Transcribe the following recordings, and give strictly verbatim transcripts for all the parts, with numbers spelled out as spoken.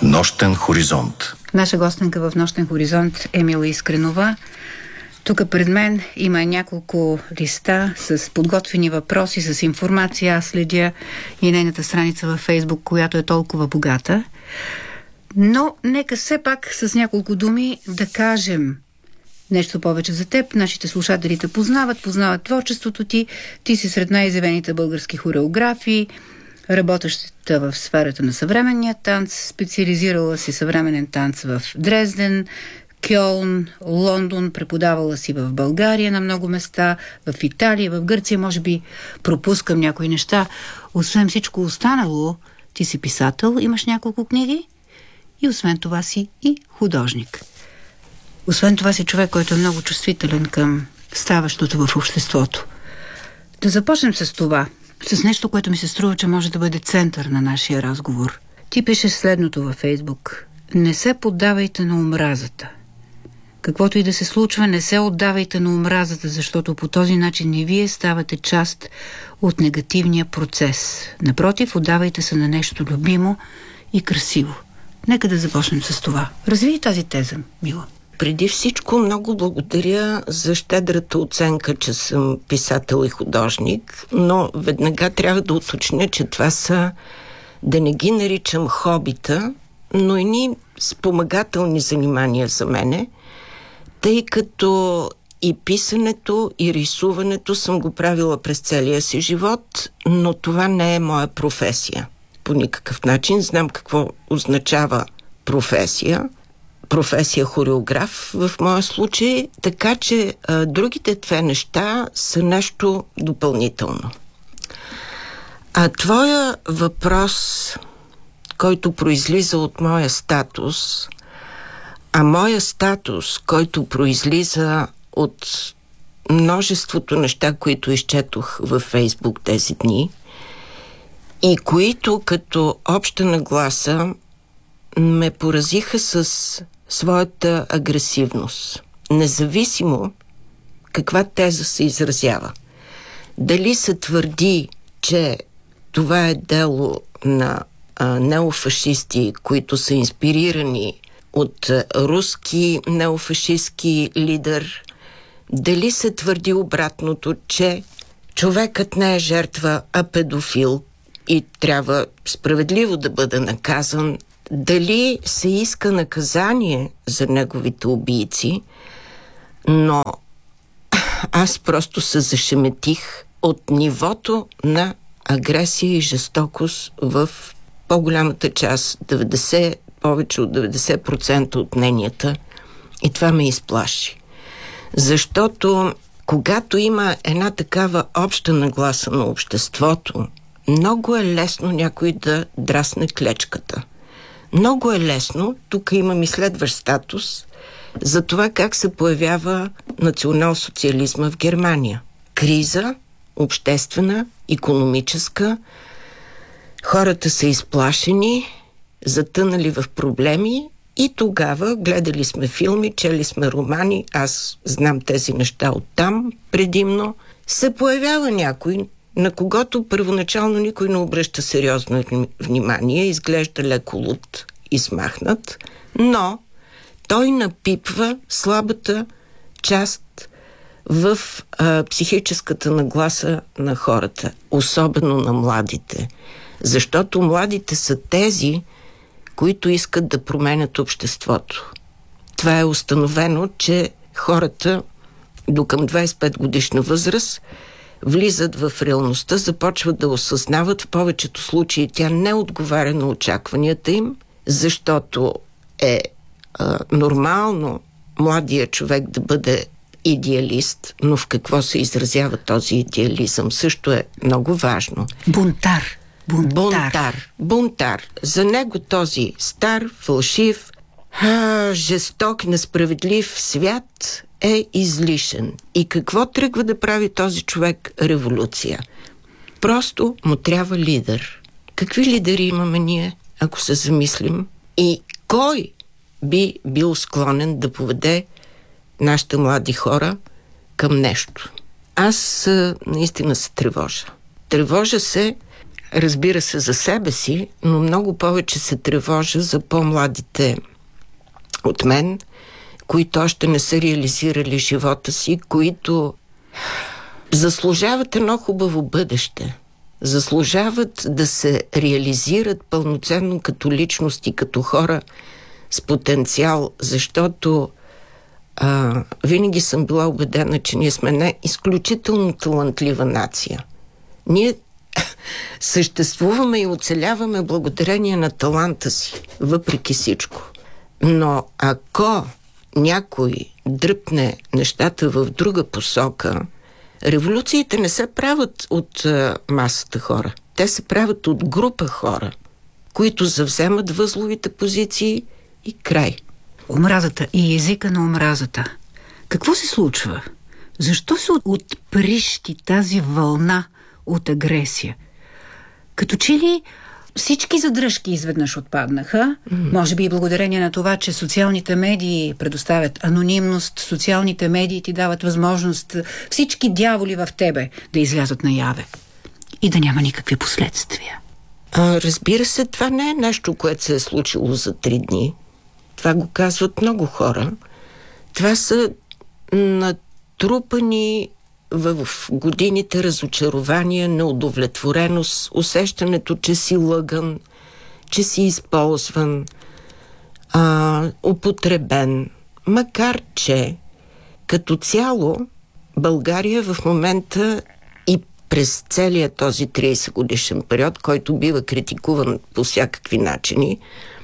Нощен хоризонт. Наша гостенка в Нощен хоризонт е Мила Искренова. Тук пред мен има няколко листа с подготвени въпроси, с информация. Аз следя и нейната страница във Фейсбук, която е толкова богата. Но нека все пак с няколко думи да кажем нещо повече за теб. Нашите слушатели те познават, познават творчеството ти. Ти си сред най-изявените български хореографи, работеща в сферата на съвременния танц, специализирала си съвременен танц в Дрезден, Кьолн, Лондон, преподавала си в България на много места, в Италия, в Гърция, може би пропускам някои неща. Освен всичко останало, ти си писател, имаш няколко книги и освен това си и художник. Освен това си човек, който е много чувствителен към ставащото в обществото. Да започнем с това, с нещо, което ми се струва, че може да бъде център на нашия разговор. Ти пишеш следното във Фейсбук: не се поддавайте на омразата. Каквото и да се случва, не се отдавайте на омразата, защото по този начин и вие ставате част от негативния процес. Напротив, отдавайте се на нещо любимо и красиво. Нека да започнем с това. Разви тази теза, Мила. Преди всичко много благодаря за щедрата оценка, че съм писател и художник, но веднага трябва да уточня, че това са, да не ги наричам хобита, но и ни спомагателни занимания за мене, тъй като и писането, и рисуването съм го правила през целия си живот, но това не е моя професия. По никакъв начин знам какво означава професия. Професия хореограф в моя случай, така че а, другите две неща са нещо допълнително. А твоя въпрос, който произлиза от моя статус, а моя статус, който произлиза от множеството неща, които изчетох във Фейсбук тези дни и които като обща нагласа ме поразиха с своята агресивност. Независимо каква теза се изразява. Дали се твърди, че това е дело на а, неофашисти, които са инспирирани от а, руски неофашистски лидер, дали се твърди обратното, че човекът не е жертва, а педофил и трябва справедливо да бъде наказан, дали се иска наказание за неговите убийци, но аз просто се зашеметих от нивото на агресия и жестокост в по-голямата част, деветдесет, повече от деветдесет процента от мненията, и това ме изплаши. Защото когато има една такава обща нагласа на обществото, много е лесно някой да драсне клечката. Много е лесно, тук имам и следващ статус, за това как се появява национал-социализма в Германия. Криза, обществена, икономическа, хората са изплашени, затънали в проблеми и тогава гледали сме филми, чели сме романи, аз знам тези неща оттам предимно, се появява някой, на когото първоначално никой не обръща сериозно внимание, изглежда леко луд и смахнат, но той напипва слабата част в а, психическата нагласа на хората, особено на младите. Защото младите са тези, които искат да променят обществото. Това е установено, че хората до към двайсет и пет годишна възраст влизат в реалността, започват да осъзнават, в повечето случаи тя не отговаря на очакванията им, защото е а, нормално младия човек да бъде идеалист, но в какво се изразява този идеализъм също е много важно. Бунтар. Бунтар. Бунтар. Бунтар. За него този стар, фалшив, а, жесток, несправедлив свят е излишен. И какво тръгва да прави този човек? Революция. Просто му трябва лидер. Какви лидери имаме ние, ако се замислим? И кой би бил склонен да поведе нашите млади хора към нещо? Аз а, наистина се тревожа. Тревожа се, разбира се, за себе си, но много повече се тревожа за по-младите от мен, които още не са реализирали живота си, които заслужават едно хубаво бъдеще. Заслужават да се реализират пълноценно като личности, като хора с потенциал, защото а, винаги съм била убедена, че ние сме не изключително талантлива нация. Ние съществуваме и оцеляваме благодарение на таланта си, въпреки всичко. Но ако някой дръпне нещата в друга посока, революциите не се правят от а, масата хора. Те се правят от група хора, които завземат възловите позиции и край. Омразата и езика на омразата. Какво се случва? Защо се отприщи тази вълна от агресия? Като че ли всички задръжки изведнъж отпаднаха, mm. може би и благодарение на това, че социалните медии предоставят анонимност, социалните медии ти дават възможност всички дяволи в тебе да излязат наяве и да няма никакви последствия. А, разбира се, това не е нещо, което се е случило за три дни. Това го казват много хора. Това са натрупани в годините разочарования, неудовлетвореност, усещането, че си лъган, че си използван, а, употребен. Макар че като цяло България в момента и през целия този трийсет годишен период, който бива критикуван по всякакви начини,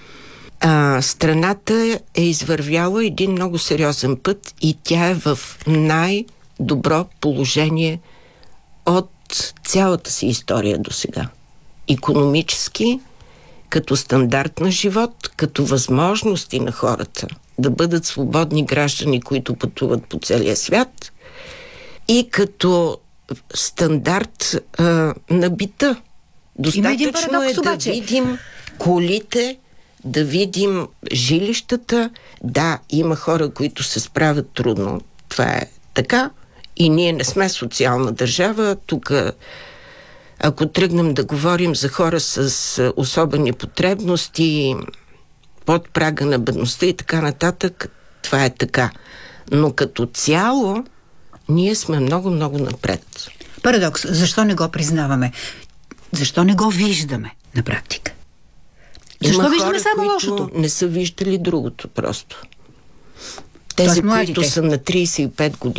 а, страната е извървяла един много сериозен път и тя е в най- добро положение от цялата си история до сега. Икономически, като стандарт на живот, като възможности на хората да бъдат свободни граждани, които пътуват по целия свят, и като стандарт а, на бита. Достатъчно парадокс, е обаче. да видим колите, да видим жилищата. Да, има хора, които се справят трудно. Това е така. И ние не сме социална държава. Тук, ако тръгнем да говорим за хора с особени потребности, под прага на бедността и така нататък, това е така. Но като цяло, ние сме много-много напред. Парадокс. Защо не го признаваме? Защо не го виждаме на практика? Защо Има виждаме хора, само които лошото? Не са виждали другото просто. Тези, които са на трийсет и пет години,